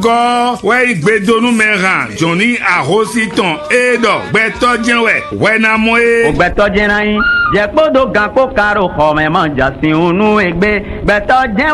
Go where gbedonu meran Johnny Arositon Edo Gbetojenwe wena moe Gbetojen yin je podo gan ko karo ho me mo jasin unu egbe Gbetojen